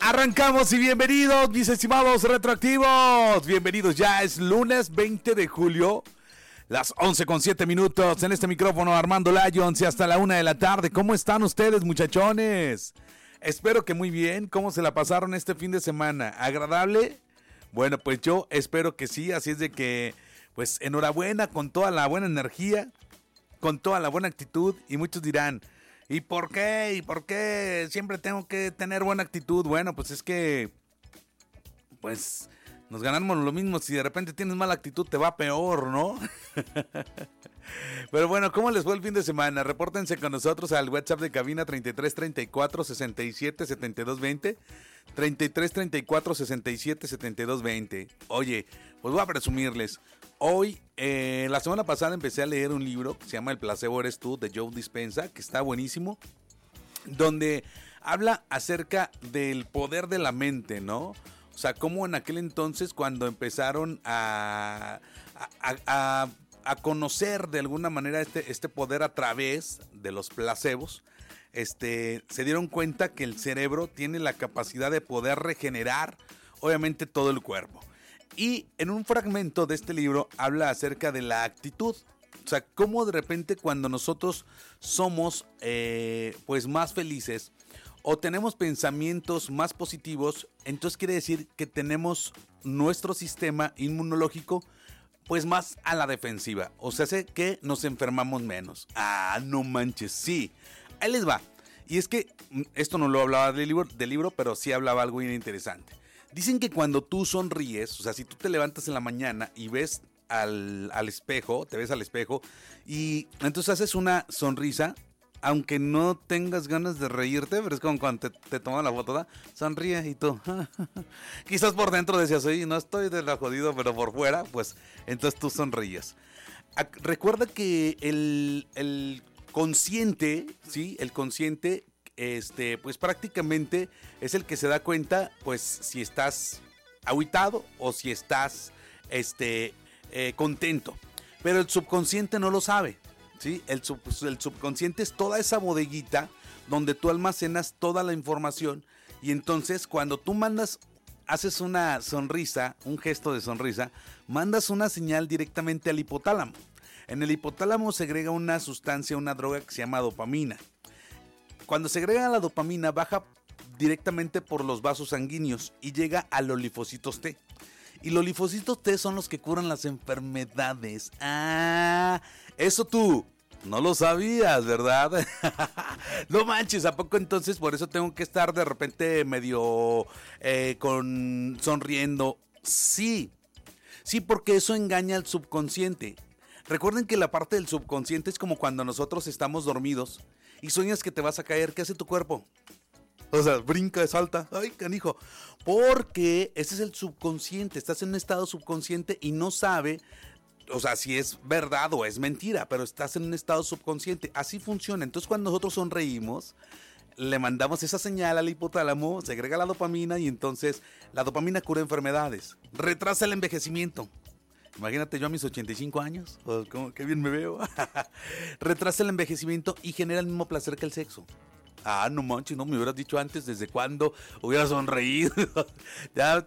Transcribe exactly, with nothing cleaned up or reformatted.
Arrancamos y bienvenidos, mis estimados retroactivos. Bienvenidos, ya es lunes veinte de julio, las once con siete minutos. En este micrófono Armando Lyons y hasta la una de la tarde. ¿Cómo están ustedes, muchachones? Espero que muy bien. ¿Cómo se la pasaron este fin de semana? ¿Agradable? Bueno, pues yo espero que sí. Así es de que, pues enhorabuena, con toda la buena energía, con toda la buena actitud. Y muchos dirán, ¿y por qué? ¿Y por qué siempre tengo que tener buena actitud? Bueno, pues es que, pues, nos ganamos lo mismo. Si de repente tienes mala actitud, te va peor, ¿no? Pero bueno, ¿cómo les fue el fin de semana? Repórtense con nosotros al WhatsApp de cabina treinta y tres treinta y cuatro sesenta y siete setenta y dos veinte. treinta y tres treinta y cuatro sesenta y siete setenta y dos veinte. Oye, pues voy a presumirles. Hoy, eh, la semana pasada empecé a leer un libro que se llama El placebo eres tú, de Joe Dispenza, que está buenísimo, donde habla acerca del poder de la mente, ¿no? O sea, cómo en aquel entonces, cuando empezaron a, a, a, a conocer de alguna manera este, este poder a través de los placebos, este, se dieron cuenta que el cerebro tiene la capacidad de poder regenerar, obviamente, todo el cuerpo. Y en un fragmento de este libro habla acerca de la actitud. O sea, cómo de repente cuando nosotros somos eh, pues más felices o tenemos pensamientos más positivos, entonces quiere decir que tenemos nuestro sistema inmunológico pues más a la defensiva. O sea, hace que nos enfermamos menos. Ah, no manches, sí. Ahí les va. Y es que esto no lo hablaba del libro, del libro, pero sí hablaba algo bien interesante. Dicen que cuando tú sonríes, o sea, si tú te levantas en la mañana y ves al, al espejo, te ves al espejo y entonces haces una sonrisa, aunque no tengas ganas de reírte, pero es como cuando te, te toman la foto, ¿da? Sonríe y tú, quizás por dentro decías, oye, no estoy de la jodido, pero por fuera, pues entonces tú sonríes. Recuerda que el, el consciente, ¿sí? El consciente... Este, pues prácticamente es el que se da cuenta, pues, si estás agüitado o si estás, este, eh, contento. Pero el subconsciente no lo sabe, ¿sí? El, sub, el subconsciente es toda esa bodeguita donde tú almacenas toda la información y entonces cuando tú mandas, haces una sonrisa, un gesto de sonrisa, mandas una señal directamente al hipotálamo. En el hipotálamo se agrega una sustancia, una droga que se llama dopamina. Cuando se agrega la dopamina, baja directamente por los vasos sanguíneos y llega a los linfocitos T. Y los linfocitos T son los que curan las enfermedades. Ah, eso tú no lo sabías, ¿verdad? No manches, ¿a poco entonces por eso tengo que estar de repente medio eh, con sonriendo? Sí, sí, porque eso engaña al subconsciente. Recuerden que la parte del subconsciente es como cuando nosotros estamos dormidos y sueñas que te vas a caer. ¿Qué hace tu cuerpo? O sea, brinca, salta. Ay, canijo. Porque ese es el subconsciente. Estás en un estado subconsciente y no sabe, o sea, si es verdad o es mentira, pero estás en un estado subconsciente. Así funciona. Entonces, cuando nosotros sonreímos, le mandamos esa señal al hipotálamo, se agrega la dopamina y entonces la dopamina cura enfermedades. Retrasa el envejecimiento. Imagínate yo a mis ochenta y cinco años, oh, ¿cómo, qué bien me veo. Retrasa el envejecimiento y genera el mismo placer que el sexo. Ah, no manches, no me hubieras dicho antes desde cuándo hubiera sonreído. Ya